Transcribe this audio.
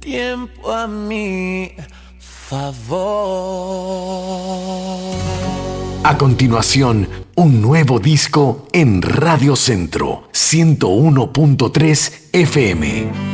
tiempo a mi favor. A continuación, un nuevo disco en Radio Centro 101.3 FM.